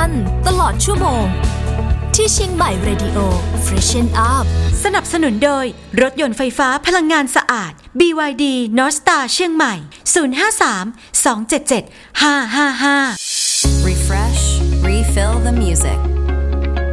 นตลอดชั่วโมงที่เชียงใหม่ Radio Freshen Up สนับสนุนโดยรถยนต์ไฟฟ้าพลังงานสะอาด BYD North Star เชียงใหม่ 053 277 555 Refresh, refill the music